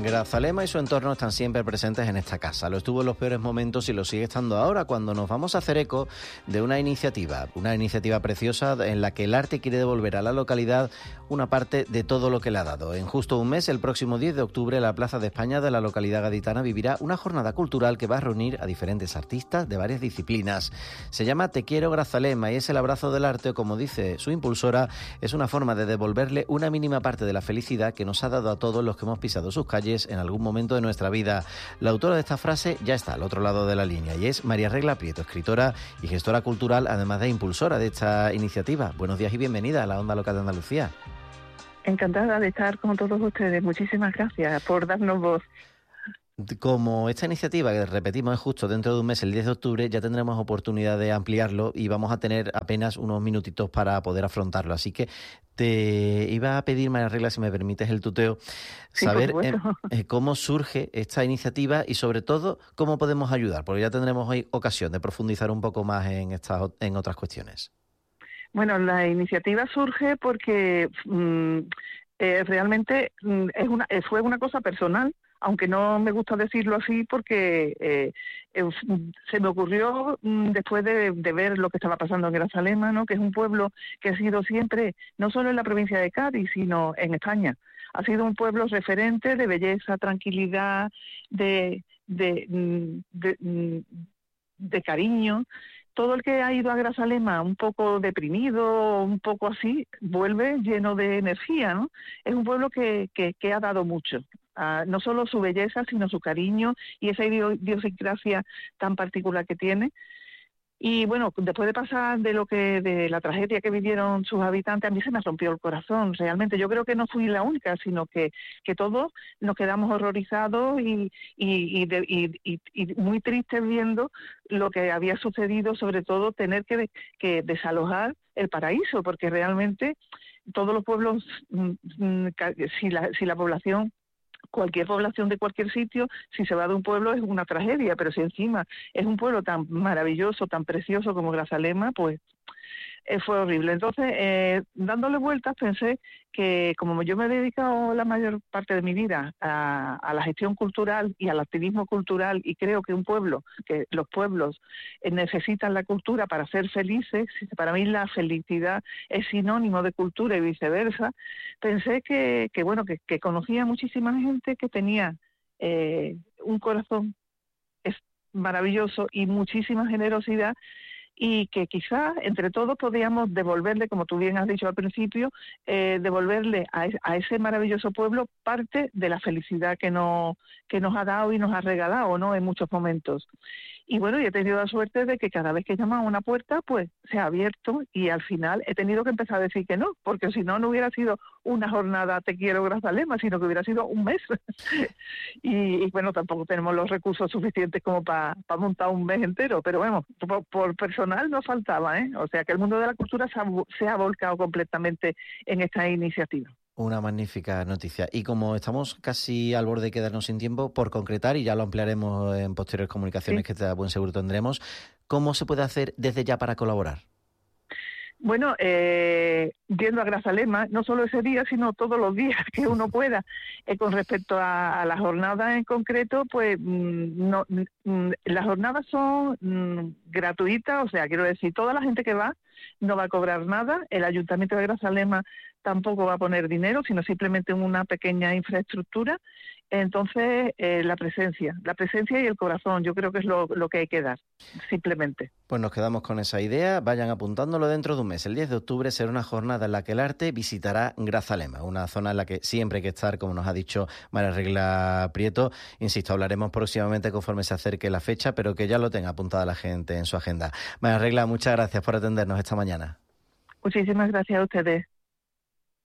Grazalema y su entorno están siempre presentes en esta casa. Lo estuvo en los peores momentos y lo sigue estando ahora, cuando nos vamos a hacer eco de una iniciativa preciosa en la que el arte quiere devolver a la localidad una parte de todo lo que le ha dado. En justo un mes, el próximo 10 de octubre, la Plaza de España de la localidad gaditana vivirá una jornada cultural que va a reunir a diferentes artistas de varias disciplinas. Se llama Te quiero Grazalema y es el abrazo del arte, o como dice su impulsora, es una forma de devolverle una mínima parte de la felicidad que nos ha dado a todos los que hemos pisado sus calles en algún momento de nuestra vida. La autora de esta frase ya está al otro lado de la línea y es María Regla Prieto, escritora y gestora cultural, además de impulsora de esta iniciativa. Buenos días y bienvenida a la Onda Local de Andalucía. Encantada de estar con todos ustedes. Muchísimas gracias por darnos voz. Como esta iniciativa, que repetimos, es justo dentro de un mes, el 10 de octubre, ya tendremos oportunidad de ampliarlo y vamos a tener apenas unos minutitos para poder afrontarlo. Así que te iba a pedir, María Regla, si me permites el tuteo, saber cómo surge esta iniciativa y sobre todo cómo podemos ayudar, porque ya tendremos hoy ocasión de profundizar un poco más en otras cuestiones. Bueno, la iniciativa surge porque realmente fue una cosa personal, aunque no me gusta decirlo así porque se me ocurrió después de ver lo que estaba pasando en Grazalema, ¿no? Que es un pueblo que ha sido siempre, no solo en la provincia de Cádiz, sino en España. Ha sido un pueblo referente de belleza, tranquilidad, de cariño. Todo el que ha ido a Grazalema un poco deprimido, un poco así, vuelve lleno de energía, ¿no? Es un pueblo que ha dado mucho. No solo su belleza, sino su cariño y esa idiosincrasia tan particular que tiene. Y bueno, después de pasar de la tragedia que vivieron sus habitantes, a mí se me rompió el corazón. Realmente yo creo que no fui la única, sino que todos nos quedamos horrorizados y muy tristes viendo lo que había sucedido, sobre todo tener que desalojar el paraíso, porque realmente todos los pueblos, si la población, cualquier población de cualquier sitio, si se va de un pueblo es una tragedia, pero si encima es un pueblo tan maravilloso, tan precioso como Grazalema, pues fue horrible. Entonces, dándole vueltas, pensé que como yo me he dedicado la mayor parte de mi vida a la gestión cultural y al activismo cultural, y creo que que los pueblos necesitan la cultura para ser felices, para mí la felicidad es sinónimo de cultura y viceversa, pensé que conocía muchísima gente que tenía un corazón maravilloso y muchísima generosidad, y que quizás entre todos podíamos devolverle, como tú bien has dicho al principio, devolverle a ese maravilloso pueblo parte de la felicidad que nos ha dado y nos ha regalado, ¿no?, en muchos momentos. Y bueno, y he tenido la suerte de que cada vez que llaman a una puerta, pues se ha abierto, y al final he tenido que empezar a decir que no, porque si no, no hubiera sido una jornada Te quiero Grazalema, sino que hubiera sido un mes. y bueno, tampoco tenemos los recursos suficientes como para montar un mes entero, pero bueno, por personal no faltaba, ¿eh? O sea que el mundo de la cultura se ha volcado completamente en esta iniciativa. Una magnífica noticia. Y como estamos casi al borde de quedarnos sin tiempo, por concretar, y ya lo ampliaremos en posteriores comunicaciones, sí, que a buen seguro tendremos, ¿cómo se puede hacer desde ya para colaborar? Bueno, yendo a Grazalema, no solo ese día, sino todos los días que uno pueda. Con respecto a la jornada en concreto, pues las jornadas son gratuitas, o sea, quiero decir, toda la gente que va no va a cobrar nada. El Ayuntamiento de Grazalema tampoco va a poner dinero, sino simplemente una pequeña infraestructura. Entonces, la presencia y el corazón, yo creo que es lo que hay que dar, simplemente. Pues nos quedamos con esa idea, vayan apuntándolo dentro de un mes. El 10 de octubre será una jornada en la que el arte visitará Grazalema, una zona en la que siempre hay que estar, como nos ha dicho María Regla Prieto. Insisto, hablaremos próximamente conforme se acerque la fecha, pero que ya lo tenga apuntada la gente en su agenda. María Regla, muchas gracias por atendernos esta mañana. Muchísimas gracias a ustedes.